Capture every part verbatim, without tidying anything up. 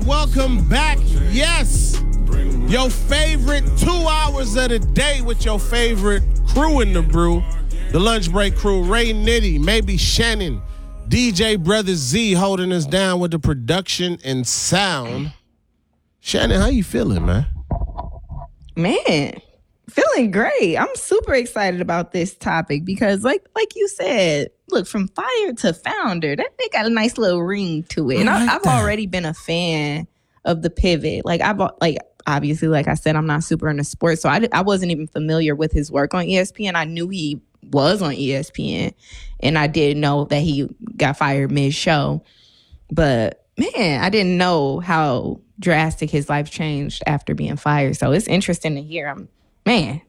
welcome back. Yes, your favorite two hours of the day with your favorite crew in the brew. The Lunch Break crew, Ray Nitty, maybe Shannon, D J Brother Z holding us down with the production and sound. Shannon, how you feeling, man? Man, feeling great. I'm super excited about this topic because, like, like you said, look, from fire to founder, that they got a nice little ring to it. And I like I, I've that. already been a fan of the pivot. Like, I've like obviously, like I said, I'm not super into sports, so I I wasn't even familiar with his work on E S P N. I knew he was on E S P N, and I did know that he got fired mid-show. But man, I didn't know how drastic his life changed after being fired. So it's interesting to hear. I'm man.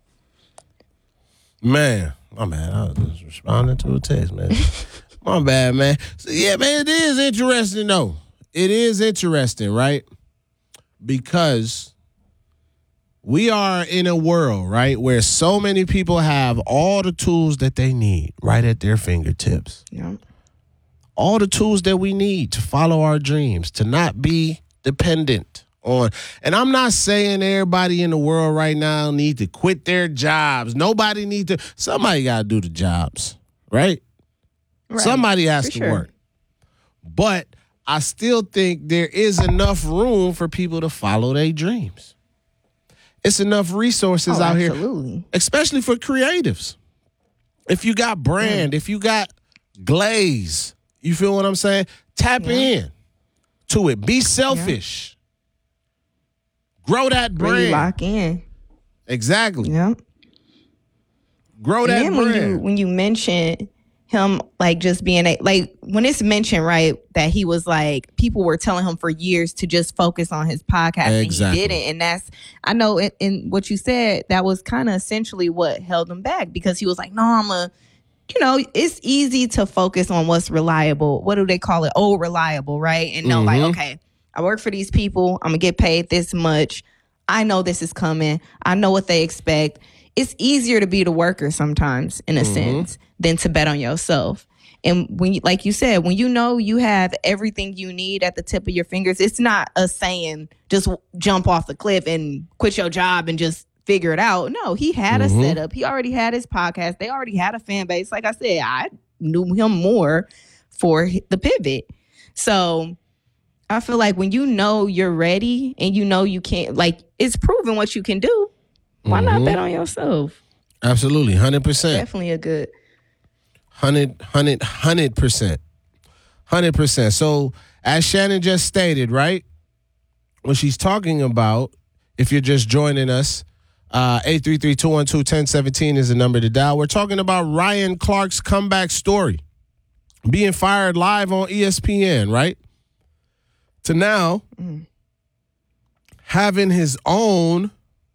Man, my bad. I was just responding to a text, man. My bad, man. So, yeah, man, it is interesting, though. It is interesting, right? Because we are in a world, right, where so many people have all the tools that they need right at their fingertips. Yeah. All the tools that we need to follow our dreams, to not be dependent on. And I'm not saying everybody in the world right now need to quit their jobs. Nobody need to. Somebody got to do the jobs, right? Right. Somebody has For to sure. work. But I still think there is enough room for people to follow their dreams. It's enough resources Oh, out absolutely. here, especially for creatives. If you got brand, mm. if you got glaze, you feel what I'm saying? Tap Yeah. in to it. Be selfish. Yeah. Grow that brand. Really lock in. Exactly. Yeah. Grow And that then brand. when you when you mention him, like, just being a, like, when it's mentioned, right, that he was like, people were telling him for years to just focus on his podcast, Exactly. and he didn't. And that's, I know in, in what you said, that was kind of essentially what held him back, because he was like, no, I'm a, you know, it's easy to focus on what's reliable. What do they call it? Oh, reliable, right? And know, Mm-hmm. like, okay, I work for these people. I'm going to get paid this much. I know this is coming. I know what they expect. It's easier to be the worker sometimes, in a mm-hmm. sense, than to bet on yourself. And when, you, like you said, when you know you have everything you need at the tip of your fingers, it's not a saying, just jump off the cliff and quit your job and just figure it out. No, he had mm-hmm. a setup. He already had his podcast. They already had a fan base. Like I said, I knew him more for the pivot. So I feel like when you know you're ready and you know you can't, like, it's proven what you can do. Why mm-hmm. not bet on yourself? Absolutely, one hundred percent. Definitely a good. one hundred, one hundred, one hundred percent. one hundred percent. So, as Shannon just stated, right, what she's talking about, if you're just joining us, uh, eight three three, two one two, one zero one seven is the number to dial. We're talking about Ryan Clark's comeback story, being fired live on E S P N, right? To now mm. having his own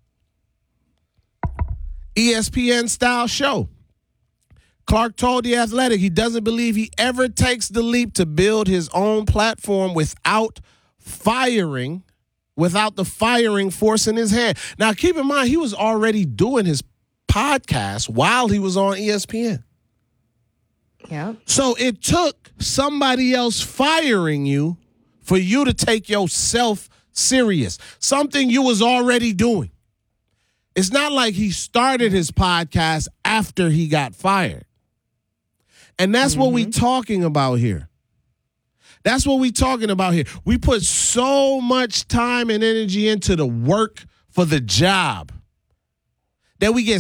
E S P N-style show. Clark told The Athletic he doesn't believe he ever takes the leap to build his own platform without firing, without the firing force in his hand. Now, keep in mind, he was already doing his podcast while he was on E S P N. Yeah. So it took somebody else firing you for you to take yourself serious, something you was already doing. It's not like he started his podcast after he got fired. And that's mm-hmm. what we talking about here. That's what we talking about here. We put so much time and energy into the work for the job that we get